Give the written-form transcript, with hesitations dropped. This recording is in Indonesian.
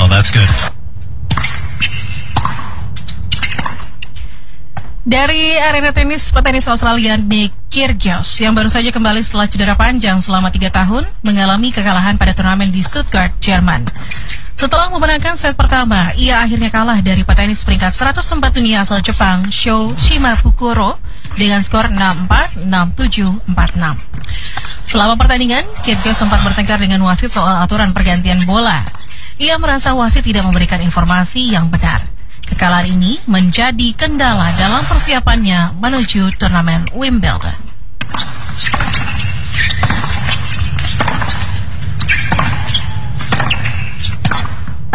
so that's good. Dari arena tenis petenis Australia Nick Kyrgios yang baru saja kembali setelah cedera panjang selama 3 tahun mengalami kekalahan pada turnamen di Stuttgart, Jerman. Setelah memenangkan set pertama, ia akhirnya kalah dari petenis peringkat 104 dunia asal Jepang, Sho Shimabukuro, dengan skor 6-4, 6-7, 4-6. Selama pertandingan, Kyrgios sempat bertengkar dengan wasit soal aturan pergantian bola. Ia merasa wasit tidak memberikan informasi yang benar. Kekalahan ini menjadi kendala dalam persiapannya menuju turnamen Wimbledon.